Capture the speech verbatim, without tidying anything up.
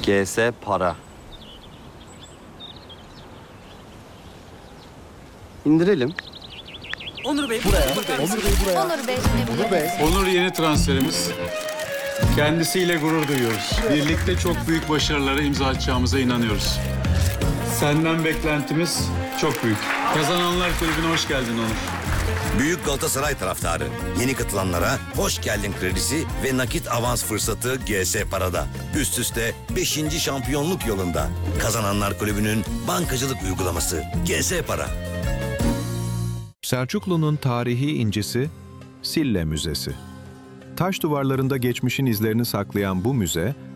G S Para. İndirelim. Onur Bey, Buraya. Onur Bey buraya. Onur Bey, Onur Bey. Onur yeni transferimiz. Kendisiyle gurur duyuyoruz. Birlikte çok büyük başarılara imza atacağımıza inanıyoruz. Senden beklentimiz çok büyük. Kazananlar Kulübü'ne hoş geldin Onur. Büyük Galatasaray taraftarı. Yeni katılanlara hoş geldin kredisi ve nakit avans fırsatı G S Para'da. Üst üste beşinci şampiyonluk yolunda. Kazananlar Kulübü'nün bankacılık uygulaması G S Para. Selçuklu'nun tarihi incisi Sille Müzesi. Taş duvarlarında geçmişin izlerini saklayan bu müze,